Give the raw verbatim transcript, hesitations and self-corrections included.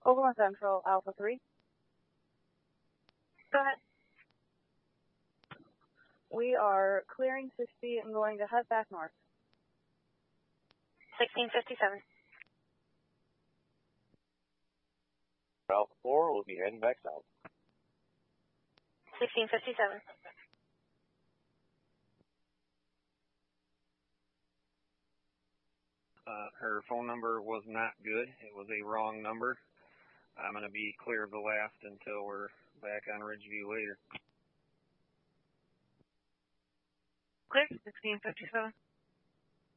Oklahoma Central, Alpha three. Go ahead. We are clearing sixty and going to head back north. sixteen fifty-seven. Alpha four will be heading back south. sixteen fifty-seven. Uh, her phone number was not good. It was a wrong number. I'm going to be clear of the last until we're back on Ridgeview later. Clear, sixteen fifty-seven.